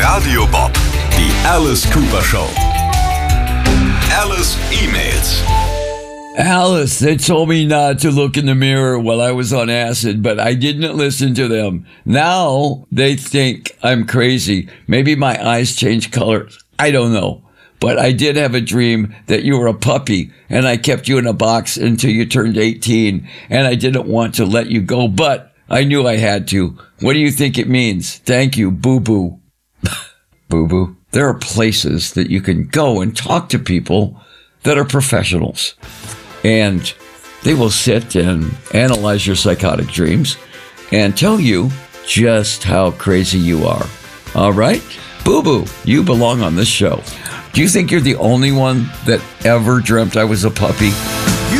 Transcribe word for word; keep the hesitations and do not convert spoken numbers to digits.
Radio Bob, die Alice Cooper Show. Alice E-Mails. Alice, they told me not to look in the mirror while I was on acid, but I didn't listen to them. Now they think I'm crazy. Maybe my eyes change colors. I don't know. But I did have a dream that you were a puppy, and I kept you in a box until you turned eighteen, and I didn't want to let you go, but I knew I had to. What do you think it means? Thank you, boo-boo. Boo-boo. There are places that you can go and talk to people that are professionals. And they will sit and analyze your psychotic dreams and tell you just how crazy you are. All right? Boo-boo, you belong on this show. Do you think you're the only one that ever dreamt I was a puppy?